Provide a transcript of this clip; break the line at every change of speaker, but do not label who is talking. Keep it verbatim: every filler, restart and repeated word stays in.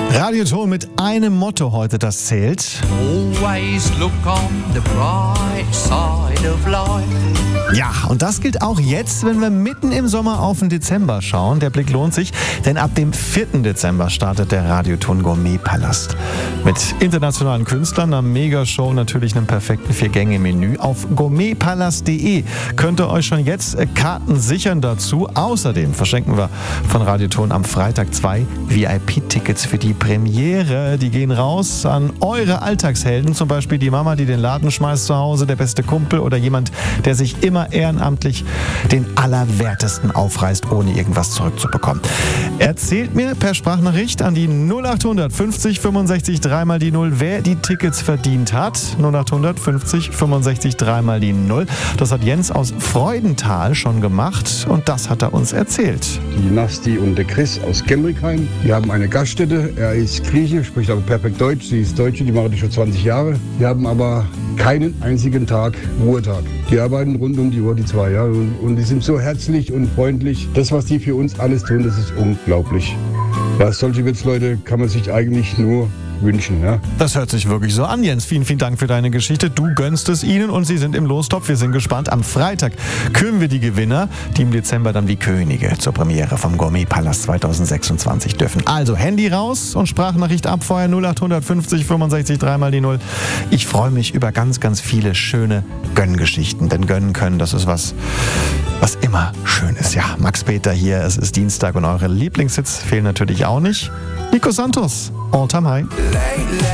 Radioton mit einem Motto heute, das zählt.
Always look on the bright side of life.
Ja, und das gilt auch jetzt, wenn wir mitten im Sommer auf den Dezember schauen. Der Blick lohnt sich, denn ab dem vierten Dezember startet der Radioton Gourmet-Palast. Mit internationalen Künstlern, einer Megashow, natürlich einem perfekten Vier-Gänge-Menü. Auf gourmetpalast punkt de könnt ihr euch schon jetzt Karten sichern dazu. Außerdem verschenken wir von Radioton am Freitag zwei V I P-Tickets für die Premiere. Die gehen raus an eure Alltagshelden, zum Beispiel die Mama, die den Laden schmeißt zu Hause, der beste Kumpel oder jemand, der sich immer ehrenamtlich den Allerwertesten aufreißt, ohne irgendwas zurückzubekommen. Erzählt mir per Sprachnachricht an die null achthundert fünfzig fünfundsechzig dreimal die Null, wer die Tickets verdient hat. null achthundert fünfzig fünfundsechzig dreimal die Null. Das hat Jens aus Freudenthal schon gemacht und das hat er uns erzählt.
Die Nasti und der Chris aus Gemrickheim, die haben eine Gaststätte. Er ist Grieche, spricht aber perfekt Deutsch. Sie ist Deutsche, die machen das schon zwanzig Jahre. Die haben aber keinen einzigen Tag Ruhetag. Die arbeiten rund um die Uhr, die zwei Jahre. Und, und die sind so herzlich und freundlich. Das, was die für uns alles tun, das ist unglaublich. Ja, solche Witzleute kann man sich eigentlich nur wünschen. Ja?
Das hört sich wirklich so an, Jens. Vielen, vielen Dank für deine Geschichte. Du gönnst es ihnen und sie sind im Lostopf. Wir sind gespannt. Am Freitag küren wir die Gewinner, die im Dezember dann wie Könige zur Premiere vom Gourmet-Palast zwanzig sechsundzwanzig dürfen. Also Handy raus und Sprachnachricht abfeuern. null achthundert fünfzig fünfundsechzig dreimal die Null. Ich freue mich über ganz, ganz viele schöne Gönngeschichten. Denn gönnen können, das ist was, was immer schön ist. Ja, Max Peter hier. Es ist Dienstag und eure Lieblingshits fehlen natürlich auch nicht. Nico Santos, All Time High.